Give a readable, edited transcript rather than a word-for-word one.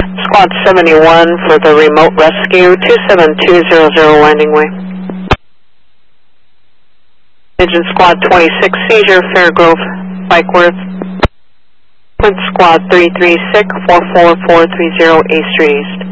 Squad 71 for the remote rescue, 27200 landing way. Engine Squad 26, seizure, Fairgrove, Bikeworth. Print Squad 336, 44430 A Street East.